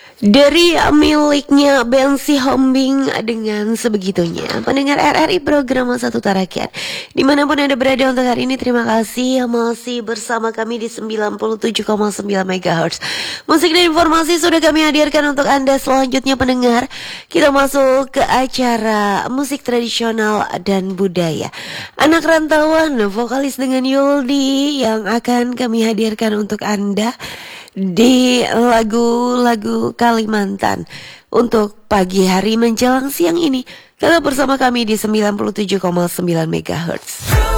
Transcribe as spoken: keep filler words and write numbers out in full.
Dari miliknya Bensi Hombing dengan sebegitunya pendengar R R I program Satu Tarakan dimanapun Anda berada untuk hari ini, terima kasih masih bersama kami di sembilan puluh tujuh koma sembilan megahertz. Musik dan informasi sudah kami hadirkan untuk Anda. Selanjutnya pendengar, kita masuk ke acara musik tradisional dan budaya. Anak Rantauan, vokalis dengan Yuldi yang akan kami hadirkan untuk Anda di lagu-lagu Kalimantan untuk pagi hari menjelang siang ini. Tetap bersama kami di sembilan puluh tujuh koma sembilan megahertz.